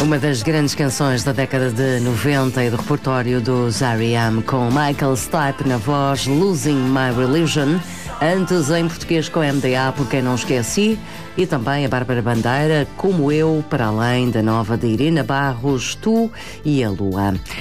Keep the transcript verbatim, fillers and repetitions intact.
Uma das grandes canções da década de noventa e do repertório dos R E M, com Michael Stipe na voz, Losing My Religion, antes em português com M D A, Por Quem Não Esqueci, e também a Bárbara Bandeira, Como Eu, para além da nova de Irina Barros, Tu e a Lua.